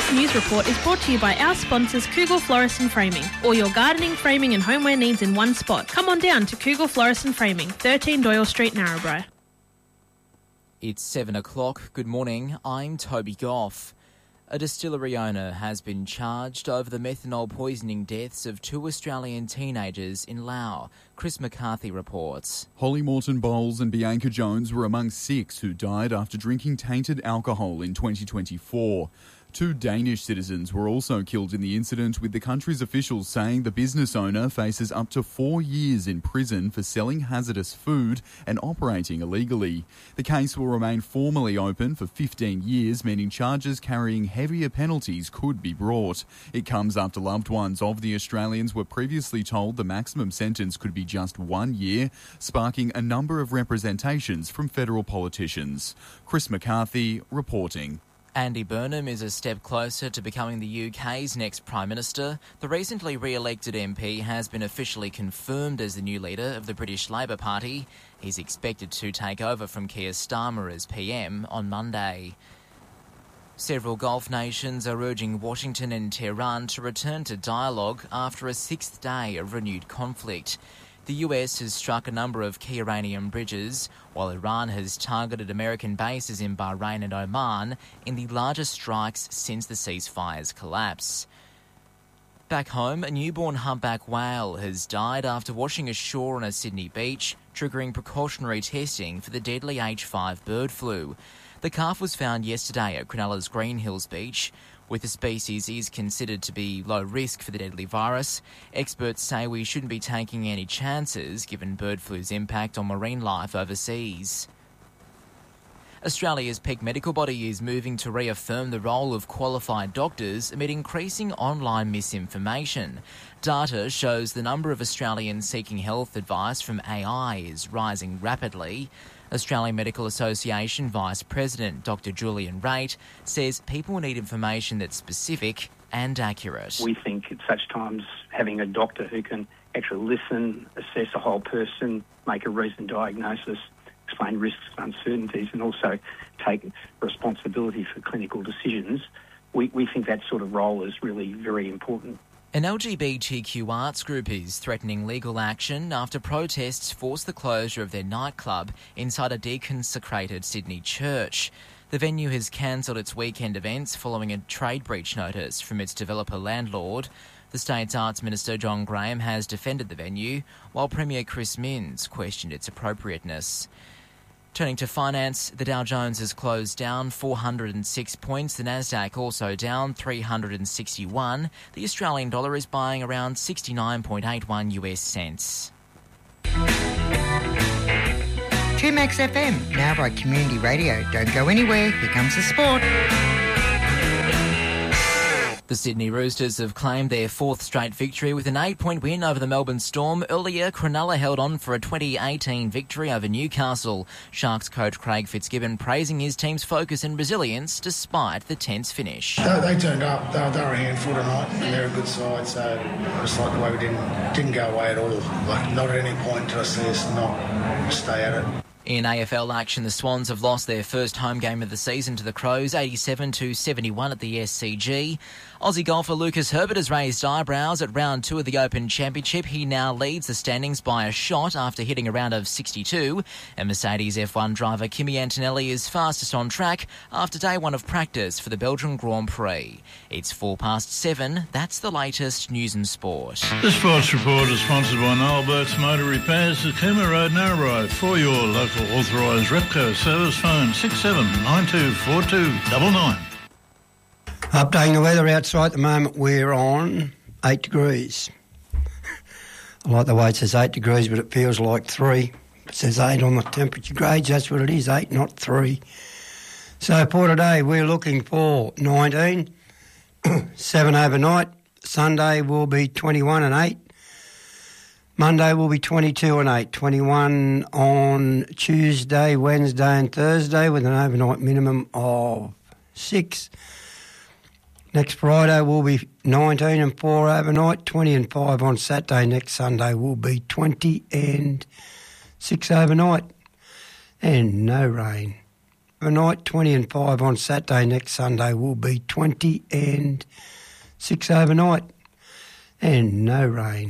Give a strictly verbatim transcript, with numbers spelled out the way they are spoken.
News Report is brought to you by our sponsors Kugel Florist and Framing. All your gardening, framing and homeware needs in one spot. Come on down to Kugel Florist and Framing, thirteen Doyle Street, Narrabri. It's seven o'clock. Good morning. I'm Toby Goff. A distillery owner has been charged over the methanol poisoning deaths of two Australian teenagers in Laos. Chris McCarthy reports. Holly Morton Bowles and Bianca Jones were among six who died after drinking tainted alcohol in twenty twenty-four. Two Danish citizens were also killed in the incident, with the country's officials saying the business owner faces up to four years in prison for selling hazardous food and operating illegally. The case will remain formally open for fifteen years, meaning charges carrying heavier penalties could be brought. It comes after loved ones of the Australians were previously told the maximum sentence could be just one year, sparking a number of representations from federal politicians. Chris McCarthy reporting. Andy Burnham is a step closer to becoming the U K's next Prime Minister. The recently re-elected M P has been officially confirmed as the new leader of the British Labour Party. He's expected to take over from Keir Starmer as P M on Monday. Several Gulf nations are urging Washington and Tehran to return to dialogue after a sixth day of renewed conflict. The U S has struck a number of key Iranian bridges, while Iran has targeted American bases in Bahrain and Oman in the largest strikes since the ceasefire's collapse. Back home, a newborn humpback whale has died after washing ashore on a Sydney beach, triggering precautionary testing for the deadly H five bird flu. The calf was found yesterday at Cronulla's Green Hills Beach. With the species is considered to be low risk for the deadly virus, experts say we shouldn't be taking any chances given bird flu's impact on marine life overseas. Australia's peak medical body is moving to reaffirm the role of qualified doctors amid increasing online misinformation. Data shows the number of Australians seeking health advice from A I is rising rapidly. Australian Medical Association Vice President Doctor Julian Raitt says people need information that's specific and accurate. We think at such times having a doctor who can actually listen, assess a whole person, make a reasoned diagnosis, explain risks and uncertainties, and also take responsibility for clinical decisions, we, we think that sort of role is really very important. An L G B T Q arts group is threatening legal action after protests forced the closure of their nightclub inside a deconsecrated Sydney church. The venue has cancelled its weekend events following a trade breach notice from its developer landlord. The state's Arts Minister John Graham has defended the venue, while Premier Chris Minns questioned its appropriateness. Turning to finance, the Dow Jones has closed down four hundred six points. The Nasdaq also down three hundred sixty-one. The Australian dollar is buying around sixty-nine point eight one US cents. two Max F M, now by Community Radio. Don't go anywhere. Here comes the sport. The Sydney Roosters have claimed their fourth straight victory with an eight-point win over the Melbourne Storm. Earlier, Cronulla held on for a twenty eighteen victory over Newcastle. Sharks coach Craig Fitzgibbon praising his team's focus and resilience despite the tense finish. They, they turned up. They, they were a handful tonight, and they're a good side. So it's like the way we didn't didn't go away at all. Like not at any point did I see us not stay at it. In A F L action, the Swans have lost their first home game of the season to the Crows, eighty-seven to seventy-one at the S C G. Aussie golfer Lucas Herbert has raised eyebrows at round two of the Open Championship. He now leads the standings by a shot after hitting a round of sixty-two. And Mercedes F one driver Kimi Antonelli is fastest on track after day one of practice for the Belgian Grand Prix. It's four past seven. That's the latest news and sport. The Sports Report is sponsored by Noel Burt's Motor Repairs at Cooma Road, Narrabri. For your local authorised Repco service, phone six seven nine two four two nine nine. Updating the weather outside at the moment, we're on eight degrees. I like the way it says eight degrees, but it feels like three. It says eight on the temperature gauge, that's what it is, eight, not three. So for today, we're looking for nineteen, seven overnight. Sunday will be twenty-one and eight. Monday will be twenty-two and eight, twenty-one on Tuesday, Wednesday and Thursday with an overnight minimum of six. Next Friday will be nineteen and four overnight, twenty and five on Saturday. Next Sunday will be twenty and six overnight. And no rain. overnight, twenty and five on Saturday. Next Sunday will be twenty and six overnight. And no rain.